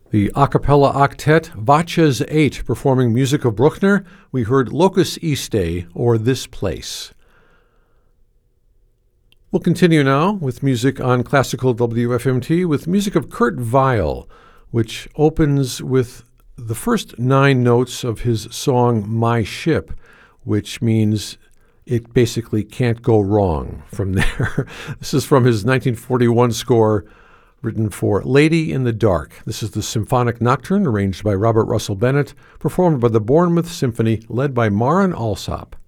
The a cappella octet Vaches 8 performing music of Bruckner. We heard Locus Iste, or This Place. We'll continue now with music on Classical WFMT with music of Kurt Weill, which opens with the first 9 notes of his song My Ship, which means it basically can't go wrong from there. This is from his 1941 score written for Lady in the Dark. This is the Symphonic Nocturne, arranged by Robert Russell Bennett, performed by the Bournemouth Symphony, led by Maren Alsop.